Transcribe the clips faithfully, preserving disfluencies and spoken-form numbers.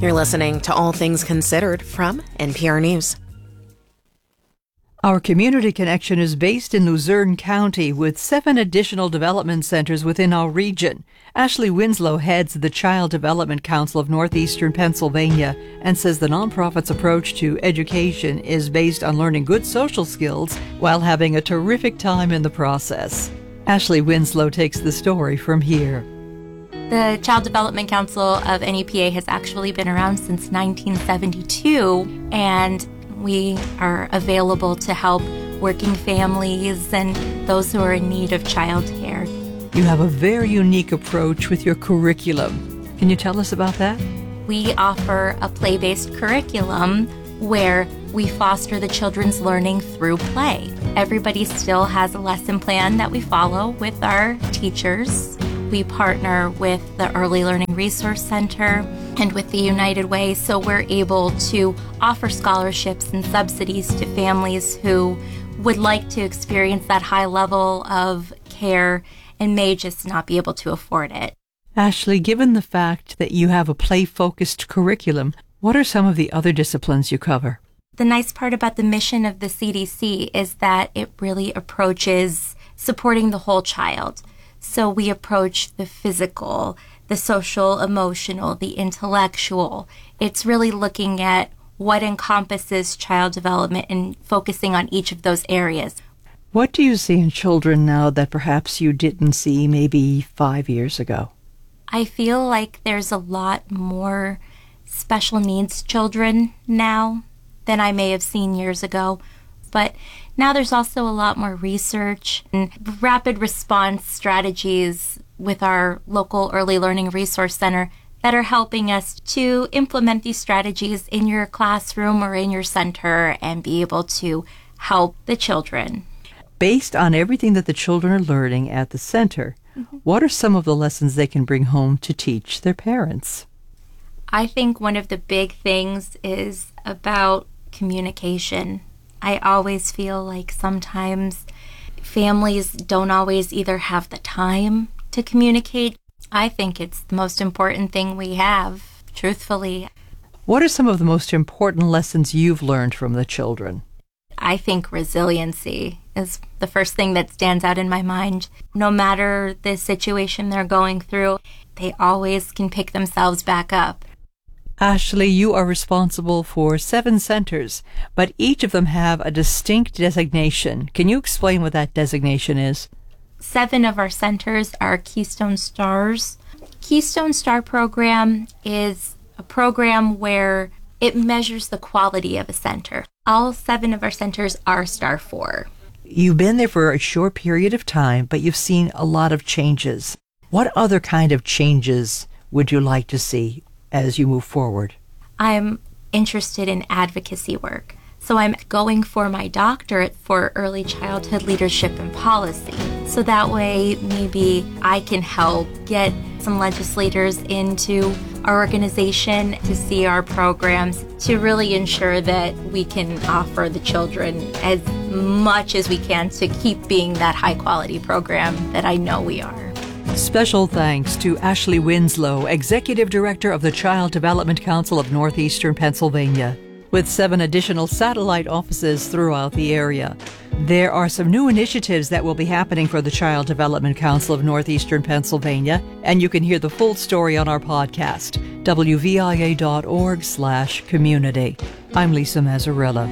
You're listening to All Things Considered from N P R News. Our community connection is based in Luzerne County with seven additional development centers within our region. Ashley Winslow heads the Child Development Council of Northeastern Pennsylvania and says the nonprofit's approach to education is based on learning good social skills while having a terrific time in the process. Ashley Winslow takes the story from here. The Child Development Council of N E P A has actually been around since nineteen seventy-two, and we are available to help working families and those who are in need of childcare. You have a very unique approach with your curriculum. Can you tell us about that? We offer a play-based curriculum where we foster the children's learning through play. Everybody still has a lesson plan that we follow with our teachers. We partner with the Early Learning Resource Center and with the United Way, so we're able to offer scholarships and subsidies to families who would like to experience that high level of care and may just not be able to afford it. Ashley, given the fact that you have a play-focused curriculum, what are some of the other disciplines you cover? The nice part about the mission of the C D C is that it really approaches supporting the whole child. So we approach the physical, the social, emotional, the intellectual. It's really looking at what encompasses child development and focusing on each of those areas. What do you see in children now that perhaps you didn't see maybe five years ago? I feel like there's a lot more special needs children now than I may have seen years ago. But now there's also a lot more research and rapid response strategies with our local Early Learning Resource Center that are helping us to implement these strategies in your classroom or in your center and be able to help the children. Based on everything that the children are learning at the center, mm-hmm. what are some of the lessons they can bring home to teach their parents? I think one of the big things is about communication. I always feel like sometimes families don't always either have the time to communicate. I think it's the most important thing we have, truthfully. What are some of the most important lessons you've learned from the children? I think resiliency is the first thing that stands out in my mind. No matter the situation they're going through, they always can pick themselves back up. Ashley, you are responsible for seven centers, but each of them have a distinct designation. Can you explain what that designation is? Seven of our centers are Keystone Stars. Keystone Star program is a program where it measures the quality of a center. All seven of our centers are Star four. You've been there for a short period of time, but you've seen a lot of changes. What other kind of changes would you like to see as you move forward? I'm interested in advocacy work. So I'm going for my doctorate for early childhood leadership and policy. So that way maybe I can help get some legislators into our organization to see our programs to really ensure that we can offer the children as much as we can to keep being that high quality program that I know we are. Special thanks to Ashley Winslow, Executive Director of the Child Development Council of Northeastern Pennsylvania. With seven additional satellite offices throughout the area, there are some new initiatives that will be happening for the Child Development Council of Northeastern Pennsylvania, and you can hear the full story on our podcast, W V I A dot org slash community. I'm Lisa Mazzarella.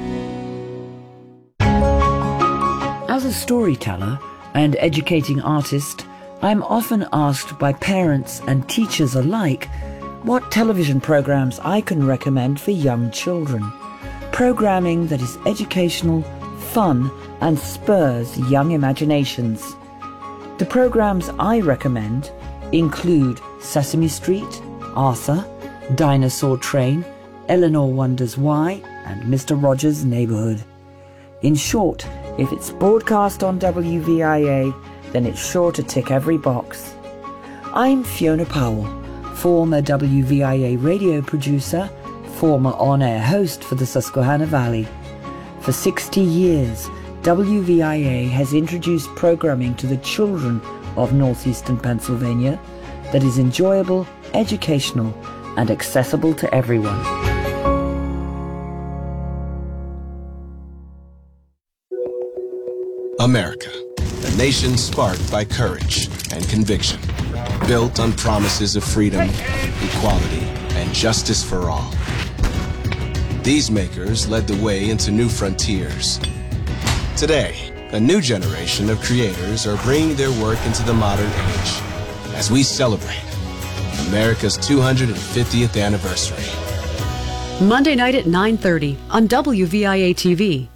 As a storyteller and educating artist, I'm often asked by parents and teachers alike what television programs I can recommend for young children. Programming that is educational, fun, and spurs young imaginations. The programs I recommend include Sesame Street, Arthur, Dinosaur Train, Eleanor Wonders Why, and Mister Rogers' Neighborhood. In short, if it's broadcast on W V I A, then it's sure to tick every box. I'm Fiona Powell, former W V I A radio producer, former on-air host for the Susquehanna Valley. For sixty years, W V I A has introduced programming to the children of northeastern Pennsylvania that is enjoyable, educational, and accessible to everyone. America, a nation sparked by courage and conviction, built on promises of freedom, equality, and justice for all. These makers led the way into new frontiers. Today, a new generation of creators are bringing their work into the modern age as we celebrate America's two hundred fiftieth anniversary. Monday night at nine thirty on W V I A T V.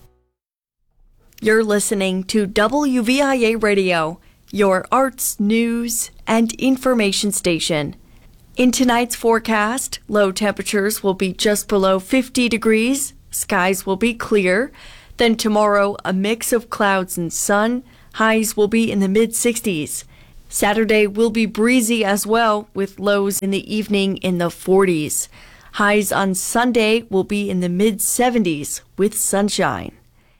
You're listening to W V I A Radio, your arts, news, and information station. In tonight's forecast, low temperatures will be just below fifty degrees, skies will be clear. Then tomorrow, a mix of clouds and sun, highs will be in the mid-sixties. Saturday will be breezy as well, with lows in the evening in the forties. Highs on Sunday will be in the mid-seventies with sunshine.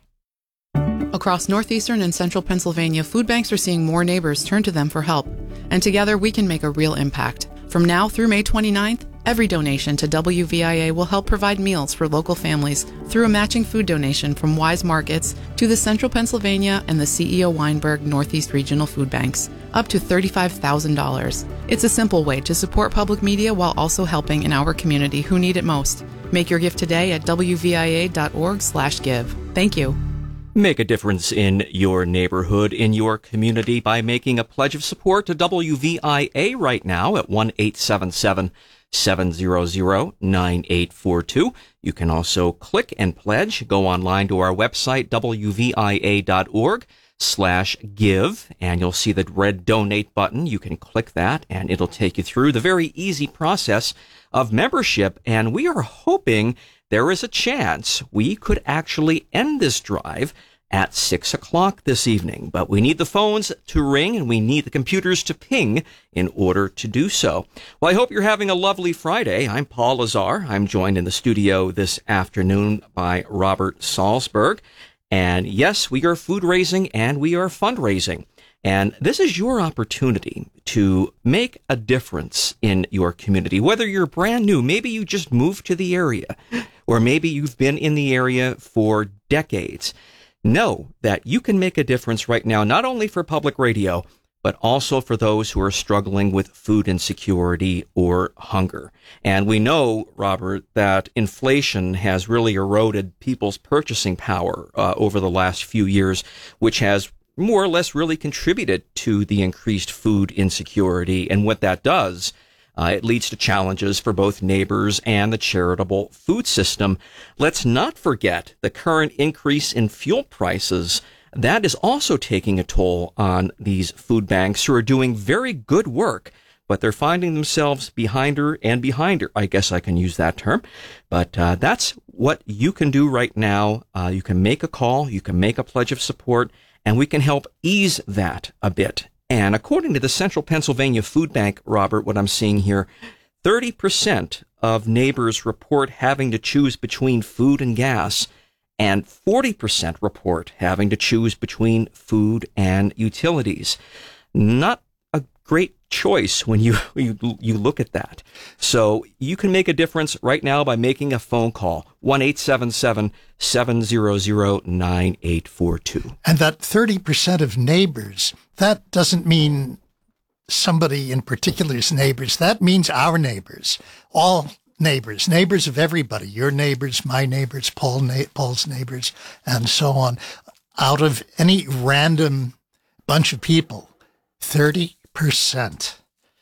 Across northeastern and central Pennsylvania, food banks are seeing more neighbors turn to them for help. And together we can make a real impact. From now through May twenty-ninth, every donation to W V I A will help provide meals for local families through a matching food donation from Wise Markets to the Central Pennsylvania and the C E O Weinberg Northeast Regional Food Banks, up to thirty-five thousand dollars. It's a simple way to support public media while also helping in our community who need it most. Make your gift today at W V I A dot org slash give. Thank you. Make a difference in your neighborhood, in your community, by making a pledge of support to W V I A right now at one eight seven seven, seven hundred, nine eight four two. You can also click and pledge. Go online to our website, W V I A dot org slash give, and you'll see the red donate button. You can click that, and it'll take you through the very easy process of membership. And we are hoping there is a chance we could actually end this drive at six o'clock this evening. But we need the phones to ring and we need the computers to ping in order to do so. Well, I hope you're having a lovely Friday. I'm Paul Lazar. I'm joined in the studio this afternoon by Robert Salzberg. And yes, we are food raising and we are fundraising. And this is your opportunity to make a difference in your community, whether you're brand new, maybe you just moved to the area, or maybe you've been in the area for decades. Know that you can make a difference right now, not only for public radio, but also for those who are struggling with food insecurity or hunger. And we know, Robert, that inflation has really eroded people's purchasing power uh, over the last few years, which has more or less really contributed to the increased food insecurity. And what that does, uh, it leads to challenges for both neighbors and the charitable food system. Let's not forget the current increase in fuel prices. That is also taking a toll on these food banks who are doing very good work, but they're finding themselves behinder and behinder. I guess I can use that term. But uh, that's what you can do right now. Uh, you can make a call. You can make a pledge of support. And we can help ease that a bit. And according to the Central Pennsylvania Food Bank, Robert, what I'm seeing here, thirty percent of neighbors report having to choose between food and gas, and forty percent report having to choose between food and utilities. Not a great choice when you, you you look at that. So you can make a difference right now by making a phone call, one eight seven seven, seven hundred, nine eight four two. And that thirty percent of neighbors, that doesn't mean somebody in particular's neighbors. That means our neighbors, all neighbors, neighbors of everybody, your neighbors, my neighbors, Paul na- Paul's neighbors, and so on. Out of any random bunch of people, thirty percent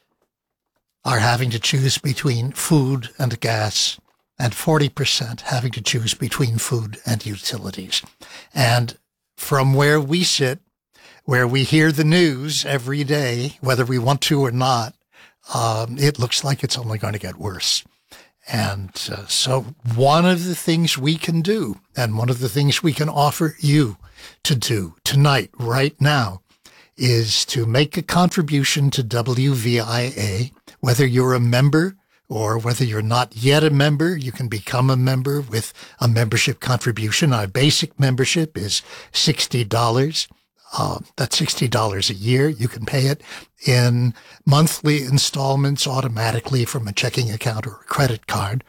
are having to choose between food and gas, and forty percent having to choose between food and utilities. And from where we sit, where we hear the news every day, whether we want to or not, um, it looks like it's only going to get worse. And uh, so one of the things we can do, and one of the things we can offer you to do tonight, right now, is to make a contribution to W V I A. Whether you're a member or whether you're not yet a member, you can become a member with a membership contribution. Our basic membership is sixty dollars. Uh, that's sixty dollars a year. You can pay it in monthly installments automatically from a checking account or a credit card.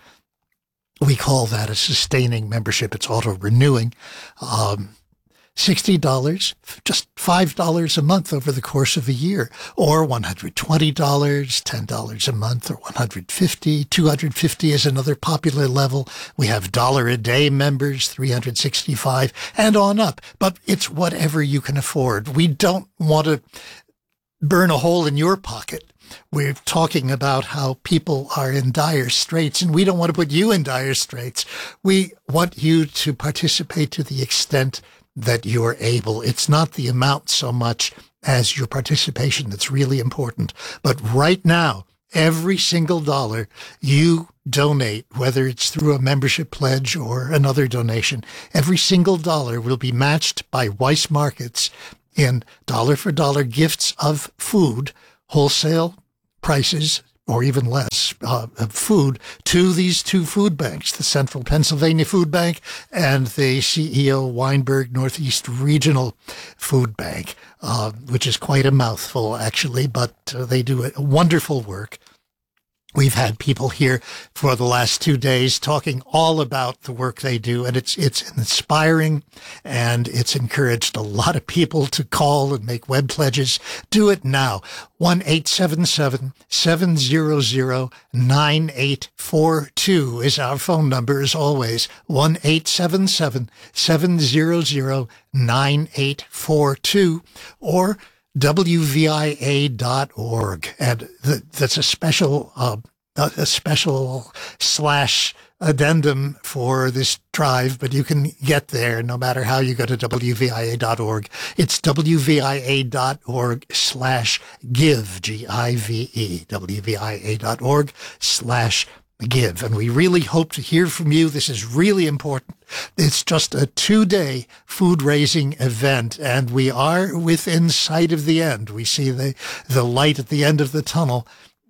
We call that a sustaining membership. It's auto-renewing. Um, sixty dollars, just five dollars a month over the course of a year, or one hundred twenty dollars, ten dollars a month, or one hundred fifty dollars. two hundred fifty dollars is another popular level. We have dollar a day members, three hundred sixty-five dollars, and on up. But it's whatever you can afford. We don't want to burn a hole in your pocket. We're talking about how people are in dire straits, and we don't want to put you in dire straits. We want you to participate to the extent that you're able. It's not the amount so much as your participation that's really important. But right now, every single dollar you donate, whether it's through a membership pledge or another donation, every single dollar will be matched by Weis Markets in dollar-for-dollar gifts of food, wholesale prices, or even less, uh, of food to these two food banks, the Central Pennsylvania Food Bank and the C E O Weinberg Northeast Regional Food Bank, uh, which is quite a mouthful, actually, but uh, they do a wonderful work. We've had people here for the last two days talking all about the work they do, and it's it's inspiring, and it's encouraged a lot of people to call and make web pledges. Do it now. one eight seven seven, seven hundred, nine eight four two is our phone number, as always. one eight seven seven, seven hundred, nine eight four two, or W V I A dot org, and th- that's a special uh, a special slash addendum for this drive, but you can get there no matter how you go to W V I A dot org. It's W V I A dot org slash give, G I V E, W V I A dot org slash give. And we really hope to hear from you. This is really important. It's just a two-day food-raising event, and we are within sight of the end. We see the, the light at the end of the tunnel.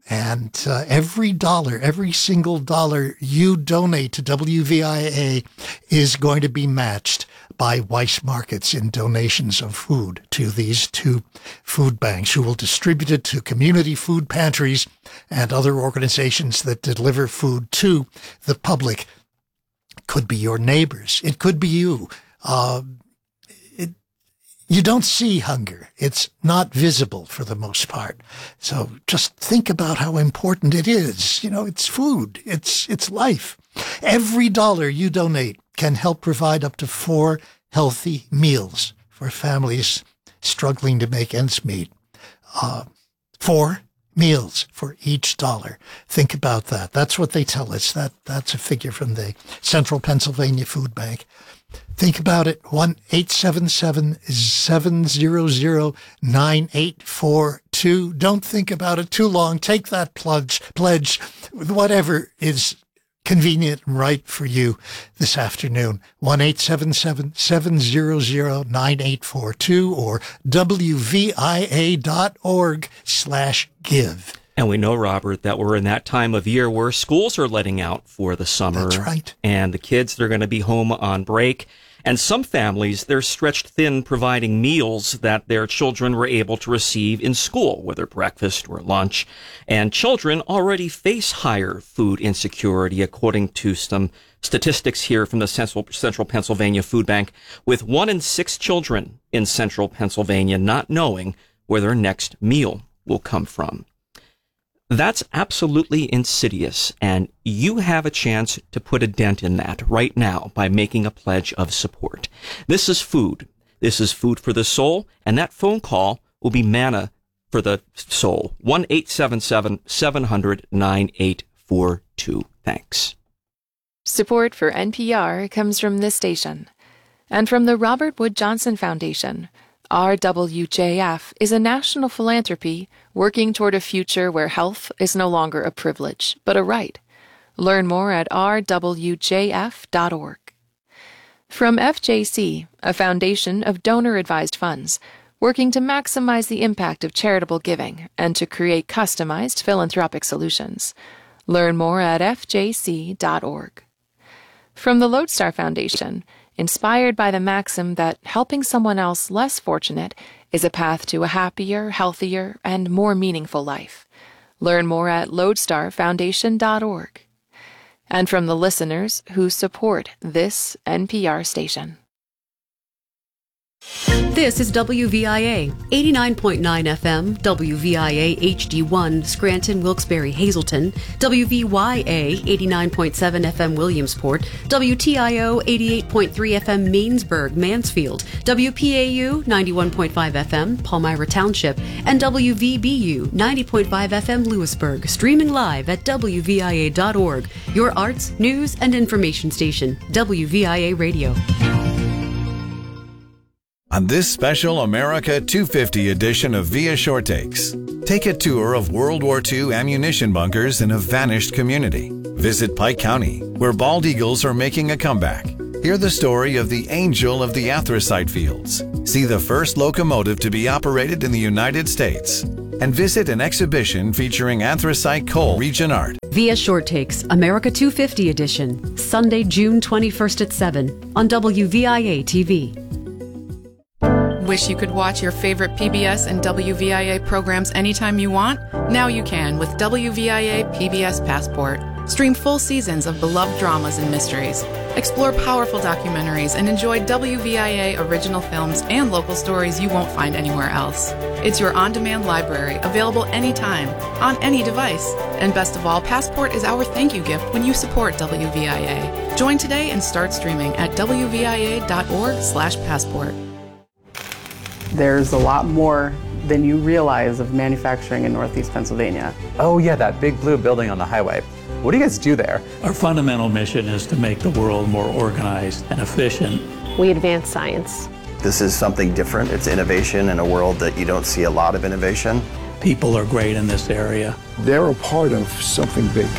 And uh, every dollar, every single dollar you donate to W V I A is going to be matched by Weis Markets in donations of food to these two food banks, who will distribute it to community food pantries and other organizations that deliver food to the public. It could be your neighbors. It could be you. Uh, it, you don't see hunger. It's not visible for the most part. So just think about how important it is. You know, it's food. It's, it's life. Every dollar you donate can help provide up to four healthy meals for families struggling to make ends meet. Uh, four meals for each dollar. Think about that. That's what they tell us. That that's a figure from the Central Pennsylvania Food Bank. Think about it. one eight seven seven, seven hundred, nine eight four two. Don't think about it too long. Take that pledge, pledge, whatever is convenient and right for you this afternoon. one eight seven seven, seven hundred, nine eight four two or W V I A dot org slash give. And we know, Robert, that we're in that time of year where schools are letting out for the summer. That's right. And the kids, they're going to be home on break. And some families, they're stretched thin providing meals that their children were able to receive in school, whether breakfast or lunch. And children already face higher food insecurity, according to some statistics here from the Central, Central Pennsylvania Food Bank, with one in six children in Central Pennsylvania not knowing where their next meal will come from. That's absolutely insidious, and you have a chance to put a dent in that right now by making a pledge of support. This is food. This is food for the soul, and that phone call will be manna for the soul. one eight seven seven, seven hundred, nine eight four two. Thanks. Support for N P R comes from this station and from the Robert Wood Johnson Foundation. R W J F is a national philanthropy working toward a future where health is no longer a privilege, but a right. Learn more at R W J F dot org. From F J C, a foundation of donor-advised funds, working to maximize the impact of charitable giving and to create customized philanthropic solutions. Learn more at F J C dot org. From the Lodestar Foundation, inspired by the maxim that helping someone else less fortunate is a path to a happier, healthier, and more meaningful life. Learn more at lodestar foundation dot org. And from the listeners who support this N P R station. This is W V I A, eighty-nine point nine F M, W V I A H D one, Scranton, Wilkes-Barre, Hazleton, W V Y A, eighty-nine point seven F M, Williamsport, W T I O, eighty-eight point three F M, Mainsburg, Mansfield, W P A U, ninety-one point five F M, Palmyra Township, and W V B U, ninety point five F M, Lewisburg, streaming live at W V I A dot org, your arts, news, and information station, W V I A Radio. On this special America two fifty edition of Via Short Takes, take a tour of World War Two ammunition bunkers in a vanished community. Visit Pike County, where bald eagles are making a comeback. Hear the story of the Angel of the Anthracite Fields. See the first locomotive to be operated in the United States. And visit an exhibition featuring anthracite coal region art. Via Short Takes, America two fifty edition, Sunday, June twenty-first at seven on W V I A T V. Wish you could watch your favorite P B S and W V I A programs anytime you want? Now you can with W V I A P B S Passport. Stream full seasons of beloved dramas and mysteries. Explore powerful documentaries and enjoy W V I A original films and local stories you won't find anywhere else. It's your on-demand library, available anytime, on any device. And best of all, Passport is our thank you gift when you support W V I A. Join today and start streaming at W V I A dot org slash passport. There's a lot more than you realize of manufacturing in Northeast Pennsylvania. Oh yeah, that big blue building on the highway. What do you guys do there? Our fundamental mission is to make the world more organized and efficient. We advance science. This is something different. It's innovation in a world that you don't see a lot of innovation. People are great in this area. They're a part of something big.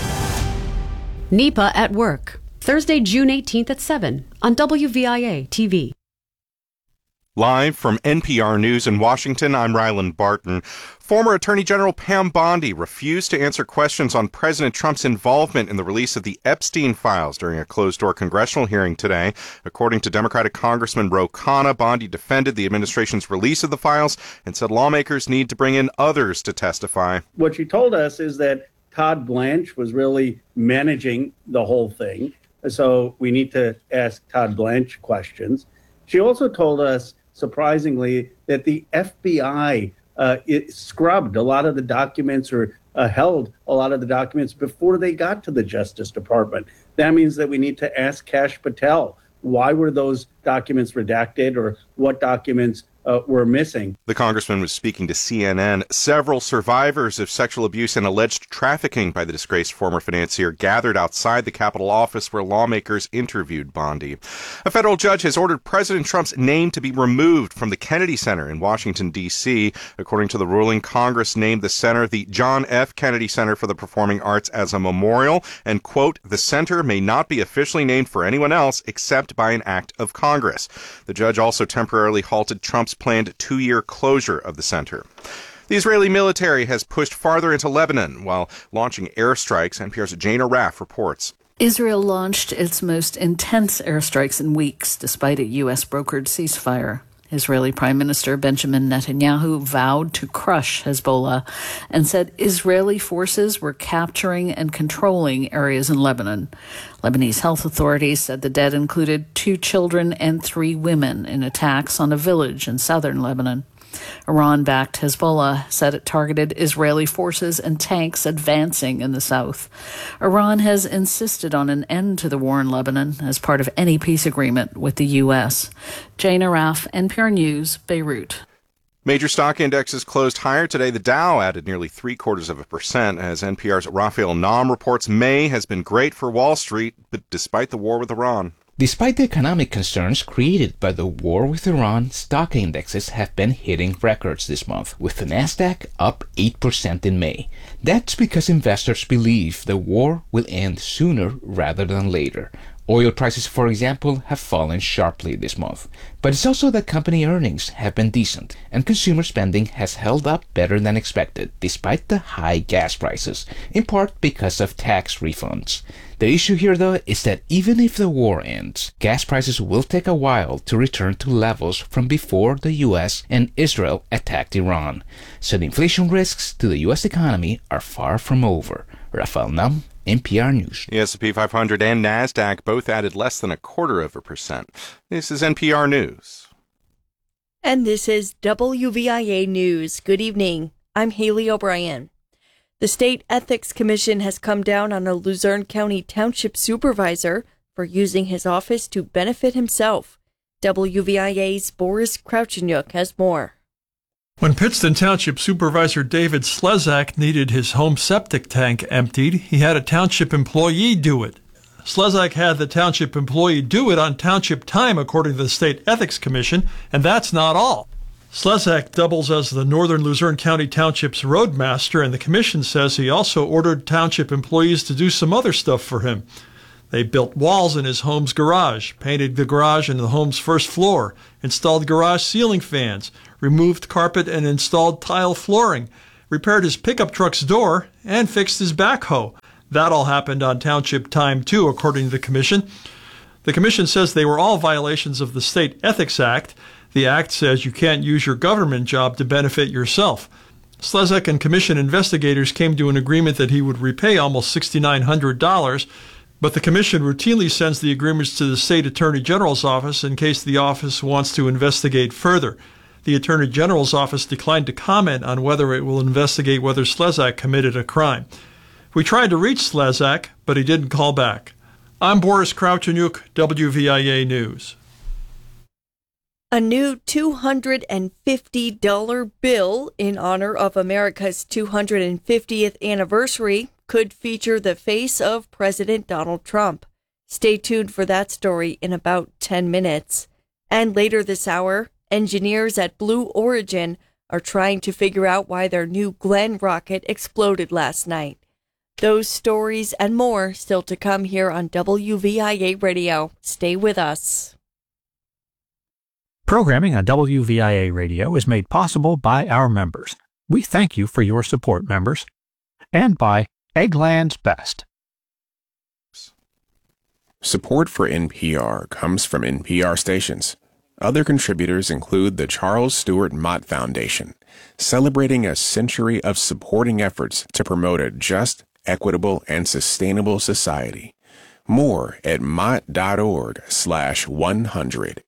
NEPA at Work, Thursday, June eighteenth at seven on W V I A T V. Live from N P R News in Washington, I'm Ryland Barton. Former Attorney General Pam Bondi refused to answer questions on President Trump's involvement in the release of the Epstein files during a closed-door congressional hearing today. According to Democratic Congressman Ro Khanna, Bondi defended the administration's release of the files and said lawmakers need to bring in others to testify. What she told us is that Todd Blanche was really managing the whole thing, so we need to ask Todd Blanche questions. She also told us, surprisingly, that the F B I uh, it scrubbed a lot of the documents or uh, held a lot of the documents before they got to the Justice Department. That means that we need to ask Kash Patel, why were those documents redacted or what documents uh, were missing? The congressman was speaking to C N N. Several survivors of sexual abuse and alleged trafficking by the disgraced former financier gathered outside the Capitol office where lawmakers interviewed Bondi. A federal judge has ordered President Trump's name to be removed from the Kennedy Center in Washington, D C According to the ruling, Congress named the center the John F. Kennedy Center for the Performing Arts as a memorial, and, quote, the center may not be officially named for anyone else except by an act of Congress. The judge also temporarily halted Trump's planned two-year closure of the center. The Israeli military has pushed farther into Lebanon while launching airstrikes. N P R's Jane Araf reports. Israel launched its most intense airstrikes in weeks, despite a U S brokered ceasefire. Israeli Prime Minister Benjamin Netanyahu vowed to crush Hezbollah and said Israeli forces were capturing and controlling areas in Lebanon. Lebanese health authorities said the dead included two children and three women in attacks on a village in southern Lebanon. Iran-backed Hezbollah said it targeted Israeli forces and tanks advancing in the south. Iran has insisted on an end to the war in Lebanon as part of any peace agreement with the U S. Jane Araf, N P R News, Beirut. Major stock indexes closed higher today. The Dow added nearly three quarters of a percent as N P R's Raphael Naum reports May has been great for Wall Street, but despite the war with Iran. Despite the economic concerns created by the war with Iran, stock indexes have been hitting records this month, with the Nasdaq up eight percent in May. That's because investors believe the war will end sooner rather than later. Oil prices, for example, have fallen sharply this month. But it's also that company earnings have been decent, and consumer spending has held up better than expected, despite the high gas prices, in part because of tax refunds. The issue here, though, is that even if the war ends, gas prices will take a while to return to levels from before the U S and Israel attacked Iran. So the inflation risks to the U S economy are far from over. Rafael Nam, N P R News. The S and P five hundred and NASDAQ both added less than a quarter of a percent. This is N P R News. And this is W V I A News. Good evening. I'm Haley O'Brien. The State Ethics Commission has come down on a Luzerne County Township supervisor for using his office to benefit himself. W V I A's Boris Krauchenyuk has more. When Pittston Township Supervisor David Slezak needed his home septic tank emptied, he had a township employee do it. Slezak had the township employee do it on township time, according to the State Ethics Commission, and that's not all. Slezak doubles as the Northern Luzerne County Township's roadmaster, and the commission says he also ordered township employees to do some other stuff for him. They built walls in his home's garage, painted the garage and the home's first floor, installed garage ceiling fans, removed carpet and installed tile flooring, repaired his pickup truck's door, and fixed his backhoe. That all happened on township time, too, according to the commission. The commission says they were all violations of the State Ethics Act. The act says you can't use your government job to benefit yourself. Slezak and commission investigators came to an agreement that he would repay almost six thousand nine hundred dollars, but the commission routinely sends the agreements to the State Attorney General's office in case the office wants to investigate further. The Attorney General's office declined to comment on whether it will investigate whether Slezak committed a crime. We tried to reach Slezak, but he didn't call back. I'm Boris Krauchenyuk, W V I A News. A new two hundred fifty dollar bill in honor of America's two hundred fiftieth anniversary could feature the face of President Donald Trump. Stay tuned for that story in about ten minutes. And later this hour, engineers at Blue Origin are trying to figure out why their new Glenn rocket exploded last night. Those stories and more still to come here on W V I A Radio. Stay with us. Programming on W V I A Radio is made possible by our members. We thank you for your support, members. And by Eggland's Best. Support for N P R comes from N P R stations. Other contributors include the Charles Stewart Mott Foundation, celebrating a century of supporting efforts to promote a just, equitable, and sustainable society. More at mott.org slash 100.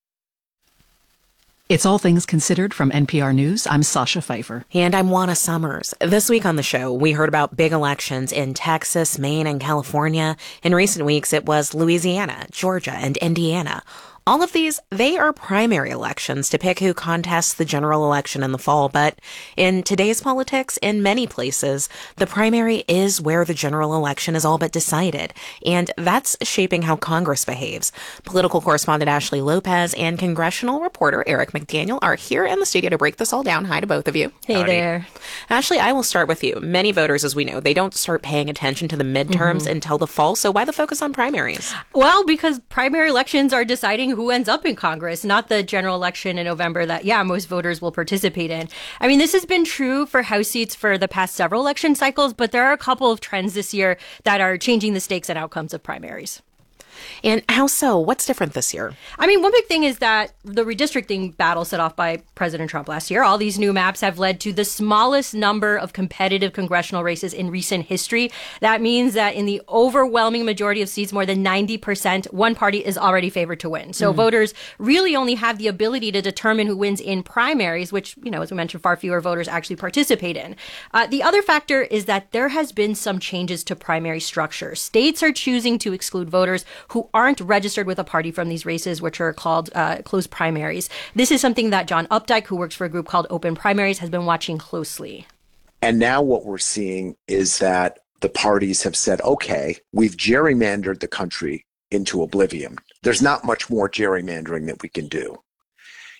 It's All Things Considered from N P R News. I'm Sasha Pfeiffer. And I'm Juana Summers. This week on the show, we heard about big elections in Texas, Maine, and California. In recent weeks, it was Louisiana, Georgia, and Indiana. All of these, they are primary elections to pick who contests the general election in the fall. But in today's politics, in many places, the primary is where the general election is all but decided. And that's shaping how Congress behaves. Political correspondent Ashley Lopez and congressional reporter Eric McDaniel are here in the studio to break this all down. Hi to both of you. Hey Howdy. There. Ashley, I will start with you. Many voters, as we know, they don't start paying attention to the midterms mm-hmm. until the fall. So why the focus on primaries? Well, because primary elections are deciding who ends up in Congress, not the general election in November that, yeah, most voters will participate in. I mean, this has been true for House seats for the past several election cycles, but there are a couple of trends this year that are changing the stakes and outcomes of primaries. And how so? What's different this year? I mean, one big thing is that the redistricting battle set off by President Trump last year, all these new maps have led to the smallest number of competitive congressional races in recent history. That means that in the overwhelming majority of seats, more than ninety percent, one party is already favored to win. So mm. voters really only have the ability to determine who wins in primaries, which, you know, as we mentioned, far fewer voters actually participate in. Uh, the other factor is that there has been some changes to primary structure. States are choosing to exclude voters who aren't registered with a party from these races, which are called uh, closed primaries. This is something that John Updike, who works for a group called Open Primaries, has been watching closely. And now what we're seeing is that the parties have said, okay, we've gerrymandered the country into oblivion. There's not much more gerrymandering that we can do.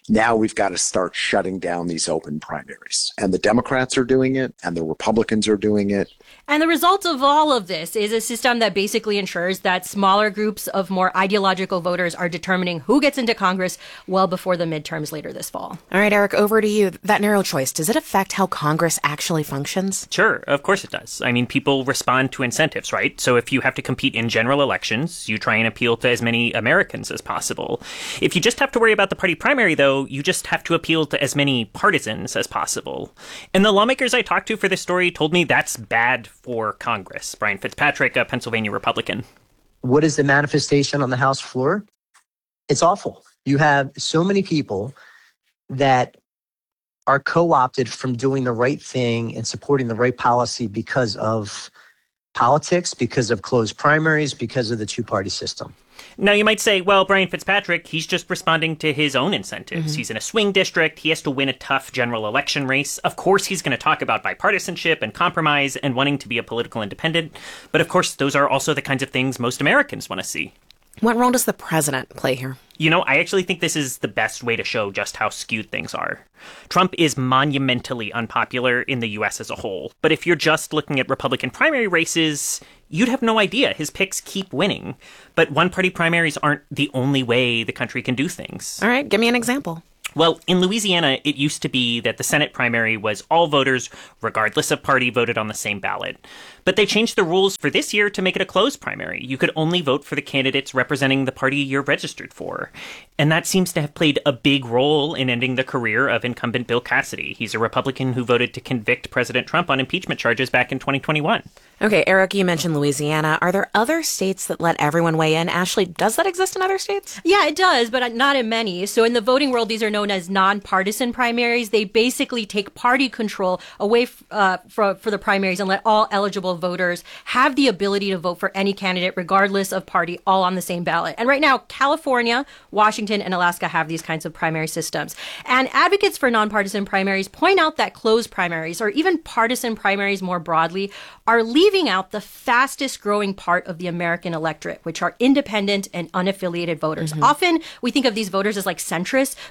Now we've got to start shutting down these open primaries. And the Democrats are doing it, and the Republicans are doing it. And the result of all of this is a system that basically ensures that smaller groups of more ideological voters are determining who gets into Congress well before the midterms later this fall. All right, Eric, over to you. That narrow choice, does it affect how Congress actually functions? Sure, of course it does. I mean, people respond to incentives, right? So if you have to compete in general elections, you try and appeal to as many Americans as possible. If you just have to worry about the party primary, though, you just have to appeal to as many partisans as possible. And the lawmakers I talked to for this story told me that's bad for Congress. Brian Fitzpatrick, a Pennsylvania Republican. What is the manifestation on the House floor? It's awful. You have so many people that are co-opted from doing the right thing and supporting the right policy because of politics, because of closed primaries, because of the two-party system. Now, you might say, well, Brian Fitzpatrick, he's just responding to his own incentives. Mm-hmm. He's in a swing district. He has to win a tough general election race. Of course, he's going to talk about bipartisanship and compromise and wanting to be a political independent. But of course, those are also the kinds of things most Americans want to see. What role does the president play here? You know, I actually think this is the best way to show just how skewed things are. Trump is monumentally unpopular in the U S as a whole. But if you're just looking at Republican primary races, you'd have no idea. His picks keep winning. But one-party primaries aren't the only way the country can do things. All right, give me an example. Well, in Louisiana, it used to be that the Senate primary was all voters, regardless of party, voted on the same ballot. But they changed the rules for this year to make it a closed primary. You could only vote for the candidates representing the party you're registered for. And that seems to have played a big role in ending the career of incumbent Bill Cassidy. He's a Republican who voted to convict President Trump on impeachment charges back in twenty twenty-one. Okay, Eric, you mentioned Louisiana. Are there other states that let everyone weigh in? Ashley, does that exist in other states? Yeah, it does, but not in many. So in the voting world, these are known as nonpartisan primaries. They basically take party control away uh, for, for the primaries and let all eligible voters have the ability to vote for any candidate, regardless of party, all on the same ballot. And right now, California, Washington, and Alaska have these kinds of primary systems. And advocates for nonpartisan primaries point out that closed primaries, or even partisan primaries more broadly, are leaving out the fastest growing part of the American electorate, which are independent and unaffiliated voters. Mm-hmm. Often we think of these voters as like centrists,